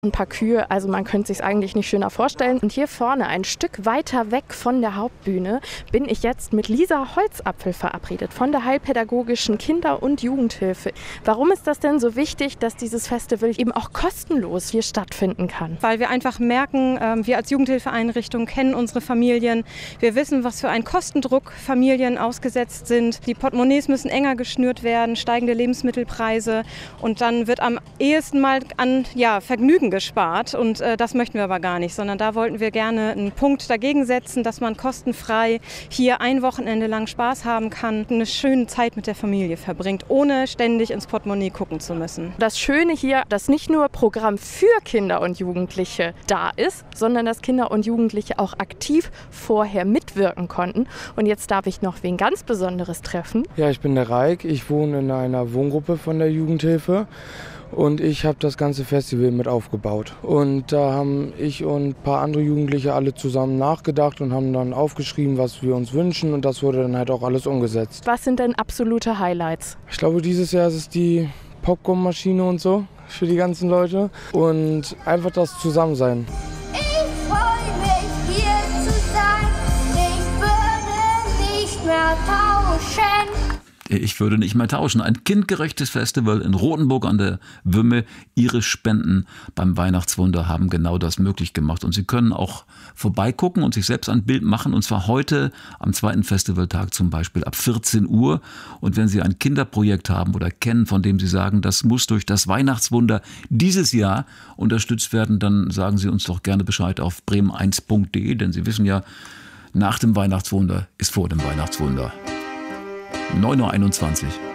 Ein paar Kühe, also man könnte es sich eigentlich nicht schöner vorstellen. Und hier vorne, ein Stück weiter weg von der Hauptbühne, bin ich jetzt mit Lisa Holzapfel verabredet von der Heilpädagogischen Kinder- und Jugendhilfe. Warum ist das denn so wichtig, dass dieses Festival eben auch kostenlos hier stattfinden kann? Weil wir einfach merken, wir als Jugendhilfeeinrichtung kennen unsere Familien. Wir wissen, was für einen Kostendruck Familien ausgesetzt sind. Die Portemonnaies müssen enger geschnürt werden, steigende Lebensmittelpreise. Und dann wird am ehesten mal an Vergnügen gespart. Und das möchten wir aber gar nicht, sondern da wollten wir gerne einen Punkt dagegen setzen, dass man kostenfrei hier ein Wochenende lang Spaß haben kann, eine schöne Zeit mit der Familie verbringt, ohne ständig ins Portemonnaie gucken zu müssen. Das Schöne hier, dass nicht nur Programm für Kinder und Jugendliche da ist, sondern dass Kinder und Jugendliche auch aktiv vorher mitwirken konnten. Und jetzt darf ich noch wen ganz Besonderes treffen. Ja, ich bin der Raik. Ich wohne in einer Wohngruppe von der Jugendhilfe. Und ich habe das ganze Festival mit aufgebaut. Und da haben ich und ein paar andere Jugendliche alle zusammen nachgedacht und haben dann aufgeschrieben, was wir uns wünschen. Und das wurde dann halt auch alles umgesetzt. Was sind denn absolute Highlights? Ich glaube, dieses Jahr ist es die Popcornmaschine und so für die ganzen Leute. Und einfach das Zusammensein. Ich freue mich, hier zu sein. Ich würde nicht mehr tauschen. Ich würde nicht mehr tauschen. Ein kindgerechtes Festival in Rothenburg an der Wümme. Ihre Spenden beim Weihnachtswunder haben genau das möglich gemacht. Und Sie können auch vorbeigucken und sich selbst ein Bild machen. Und zwar heute am zweiten Festivaltag zum Beispiel ab 14 Uhr. Und wenn Sie ein Kinderprojekt haben oder kennen, von dem Sie sagen, das muss durch das Weihnachtswunder dieses Jahr unterstützt werden, dann sagen Sie uns doch gerne Bescheid auf bremen1.de. Denn Sie wissen ja, nach dem Weihnachtswunder ist vor dem Weihnachtswunder. 9:21 Uhr.